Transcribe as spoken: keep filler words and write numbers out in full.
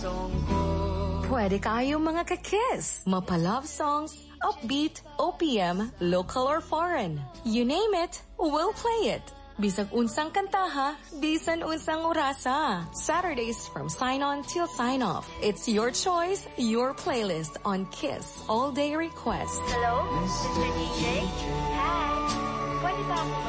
Pwede kayo mga ka-kiss. Mapa-love songs, upbeat, O P M, local or foreign. You name it, we'll play it. Bisag unsang kantaha, bisan unsang orasa. Saturdays from sign-on till sign-off. It's your choice, your playlist on Kiss All Day Request. Hello, Mister D J? Hi. Pwede ba ako